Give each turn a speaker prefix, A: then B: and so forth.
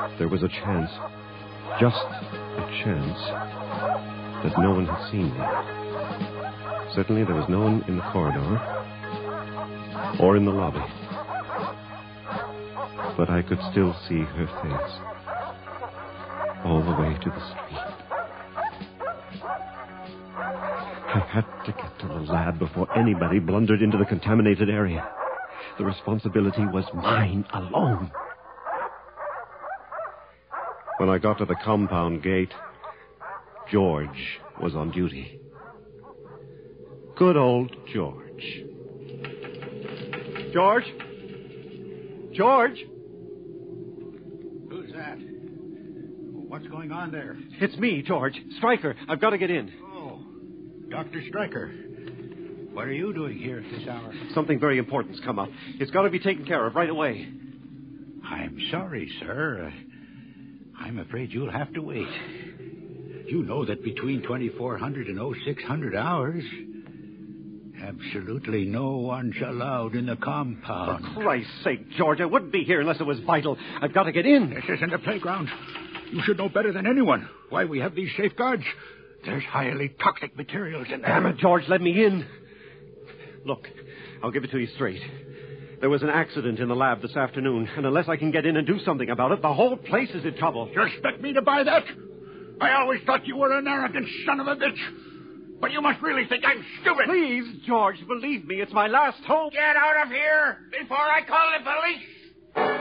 A: There was a chance, just a chance, that no one had seen me. Certainly there was no one in the corridor or in the lobby. But I could still see her face all the way to the street. I had to get to the lab before anybody blundered into the contaminated area. The responsibility was mine alone. When I got to the compound gate, George was on duty. Good old George. George? George?
B: Who's that? What's going on there?
A: It's me, George. Stryker. I've got to get in.
B: Oh, Dr. Stryker. What are you doing here at this hour?
A: Something very important's come up. It's got to be taken care of right away.
B: I'm sorry, sir. I'm afraid you'll have to wait. You know that between 2400 and 0600 hours, absolutely no one's allowed in the compound.
A: For Christ's sake, George, I wouldn't be here unless it was vital. I've got to get in.
B: This isn't a playground. You should know better than anyone why we have these safeguards. There's highly toxic materials in there.
A: Damn it, George, let me in. Look, I'll give it to you straight. There was an accident in the lab this afternoon, and unless I can get in and do something about it, the whole place is in trouble.
B: You expect me to buy that? I always thought you were an arrogant son of a bitch. But you must really think I'm stupid.
A: Please, George, believe me, it's my last hope.
B: Get out of here before I call the police.